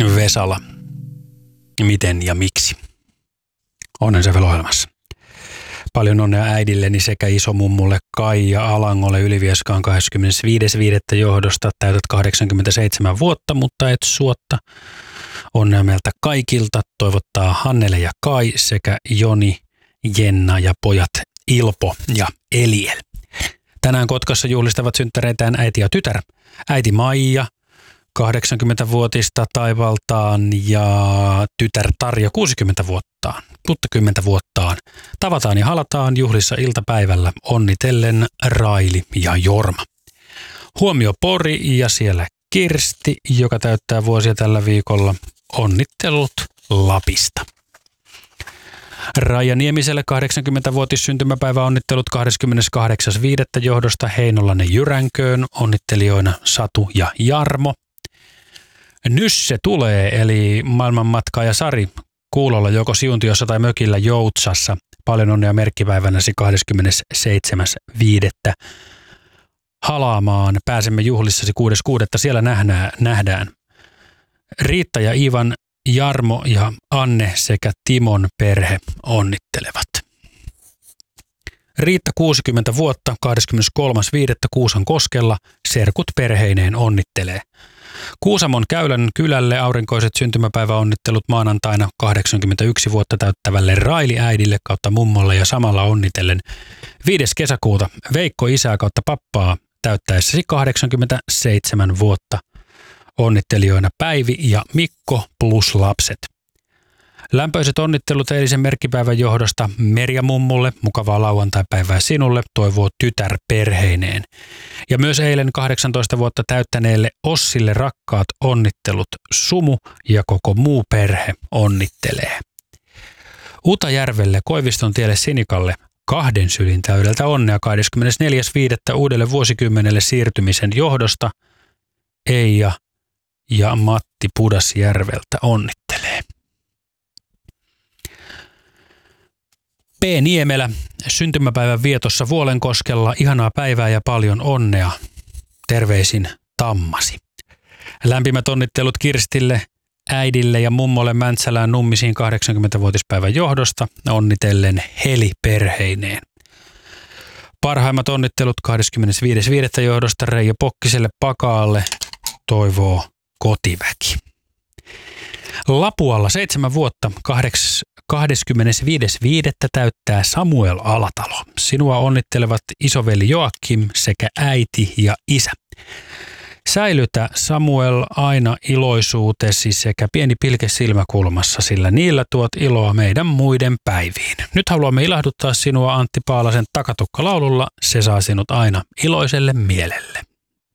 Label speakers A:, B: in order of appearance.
A: Vesala. Miten ja miksi? Onnen se ohjelmassa. Paljon onnea äidilleni sekä isomummulle Kaija Alangolle Ylivieskaan 25.5. johdosta. Täytät 87 vuotta, mutta et suotta. Onnea meiltä kaikilta toivottaa Hannele ja Kai sekä Joni, Jenna ja pojat Ilpo ja Eliel. Tänään Kotkassa juhlistavat synttäreitään äiti ja tytär. Äiti Maija, 80-vuotista taivaltaan ja tytär Tarja 60 vuottaan. Tavataan ja halataan juhlissa iltapäivällä onnitellen Raili ja Jorma. Huomio Pori ja siellä Kirsti, joka täyttää vuosia tällä viikolla. Onnittelut Lapista. Raija Niemiselle 80-vuotis syntymäpäivä onnittelut 28.5. johdosta Heinolainen Jyränköön, onnittelijoina Satu ja Jarmo. Nysse tulee, eli maailmanmatkaaja Sari kuulolla joko Siuntiossa tai mökillä Joutsassa. Paljon onnea merkkipäivänäsi 27.5. halaamaan. Pääsemme juhlissasi 6.6. Siellä nähdään. Riitta ja Ivan, Jarmo ja Anne sekä Timon perhe onnittelevat. Riitta 60 vuotta 23.5. Kuusan koskella serkut perheineen onnittelee. Kuusamon Käylän kylälle aurinkoiset syntymäpäiväonnittelut maanantaina 81 vuotta täyttävälle Raili äidille kautta mummolle ja samalla onnitellen 5. kesäkuuta Veikko isää kautta pappaa täyttäessäsi 87 vuotta. Onnittelijoina Päivi ja Mikko plus lapset. Lämpöiset onnittelut eilisen merkkipäivän johdosta Merja mummulle, mukavaa lauantaipäivää sinulle, toivoo tytär perheineen. Ja myös eilen 18 vuotta täyttäneelle Ossille rakkaat onnittelut Sumu ja koko muu perhe onnittelee. Utajärvelle Koiviston tielle Sinikalle 2 sylin täydeltä onnea 24.5. uudelle vuosikymmenelle siirtymisen johdosta Eija ja Matti Pudasjärveltä onnittelee. P. Niemelä syntymäpäivän vietossa Vuolenkoskella. Ihanaa päivää ja paljon onnea. Terveisin Tammasi. Lämpimät onnittelut Kirstille, äidille ja mummolle Mäntsälään Nummisiin 80-vuotispäivän johdosta. Onnitellen Heli perheineen. Parhaimmat onnittelut 25.5. johdosta Reijo Pokkiselle Pakaalle, toivoo kotiväki. Lapualla 7 vuotta 25.5. täyttää Samuel Alatalo. Sinua onnittelevat isoveli Joakim sekä äiti ja isä. Säilytä Samuel aina iloisuutesi sekä pieni pilke silmäkulmassa, sillä niillä tuot iloa meidän muiden päiviin. Nyt haluamme ilahduttaa sinua Antti Paalasen Takatukka-laululla. Se saa sinut aina iloiselle mielelle.